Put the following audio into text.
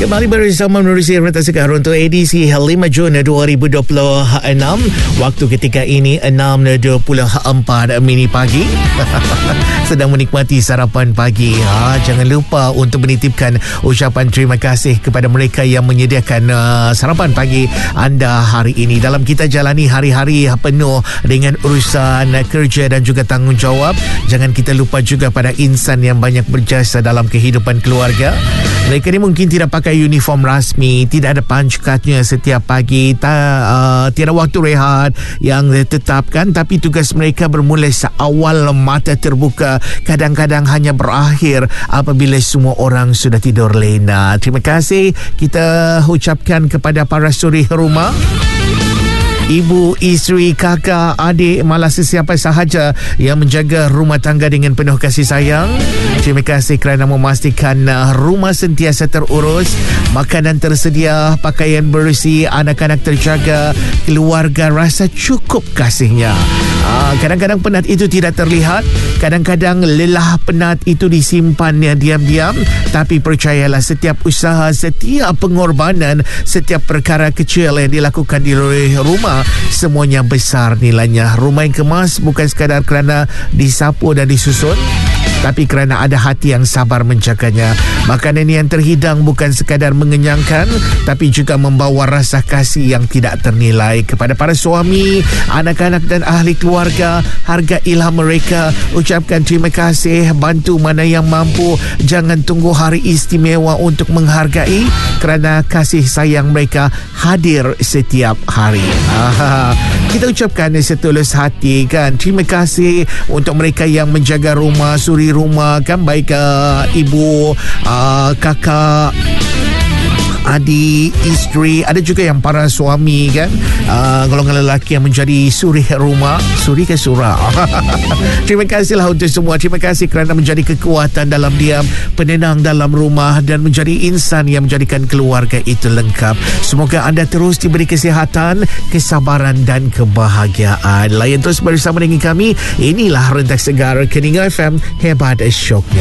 Kembali bersama menerusi Rentas Segar untuk edisi 5 Jun 2026. Waktu ketika ini 6.24 mini pagi. Sedang menikmati sarapan pagi. Jangan lupa untuk menitipkan ucapan terima kasih kepada mereka yang menyediakan sarapan pagi anda hari ini. Dalam kita jalani hari-hari penuh dengan urusan kerja dan juga tanggungjawab, jangan kita lupa juga pada insan yang banyak berjasa dalam kehidupan keluarga. Mereka ni mungkin tidak pakai uniform rasmi, tidak ada punch cardnya setiap pagi, tiada waktu rehat yang ditetapkan, tapi tugas mereka bermula seawal mata terbuka, kadang-kadang hanya berakhir apabila semua orang sudah tidur lena. Terima kasih kita ucapkan kepada para suri rumah, ibu, isteri, kakak, adik, malah sesiapa sahaja yang menjaga rumah tangga dengan penuh kasih sayang. Terima kasih kerana memastikan rumah sentiasa terurus, makanan tersedia, pakaian bersih, anak-anak terjaga, keluarga rasa cukup kasihnya. Kadang-kadang penat itu tidak terlihat, kadang-kadang lelah penat itu disimpan diam-diam, tapi percayalah, setiap usaha, setiap pengorbanan, setiap perkara kecil yang dilakukan di rumah, semuanya besar nilainya. Rumah yang kemas bukan sekadar kerana disapu dan disusun, tapi kerana ada hati yang sabar menjaganya. Makanan yang terhidang bukan sekadar mengenyangkan, tapi juga membawa rasa kasih yang tidak ternilai. Kepada para suami, anak-anak dan ahli keluarga, hargailah mereka, ucapkan terima kasih, bantu mana yang mampu. Jangan tunggu hari istimewa untuk menghargai, kerana kasih sayang mereka hadir setiap hari. Kita ucapkan setulus hati kan, terima kasih untuk mereka yang menjaga rumah, suri rumah kan, baik ibu, kakak, adik, isteri, ada juga yang para suami kan, golongan lelaki yang menjadi suri rumah, suri ke surah. Terima kasihlah untuk semua. Terima kasih kerana menjadi kekuatan dalam diam, penenang dalam rumah, dan menjadi insan yang menjadikan keluarga itu lengkap. Semoga anda terus diberi kesihatan, kesabaran dan kebahagiaan. Layan terus bersama dengan kami. Inilah Rentas Segar Keninga FM, hebat syoknya.